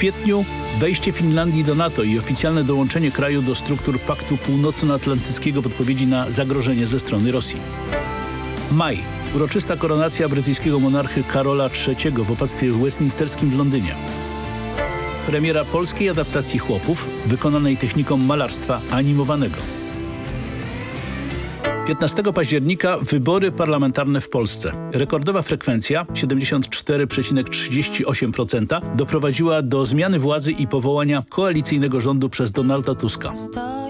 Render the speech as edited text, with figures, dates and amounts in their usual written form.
kwietniu wejście Finlandii do NATO i oficjalne dołączenie kraju do struktur Paktu Północnoatlantyckiego w odpowiedzi na zagrożenie ze strony Rosji. Maj. Uroczysta koronacja brytyjskiego monarchy Karola III w opactwie westminsterskim w Londynie. Premiera polskiej adaptacji Chłopów, wykonanej techniką malarstwa animowanego. 15 października wybory parlamentarne w Polsce. Rekordowa frekwencja 74,38% doprowadziła do zmiany władzy i powołania koalicyjnego rządu przez Donalda Tuska.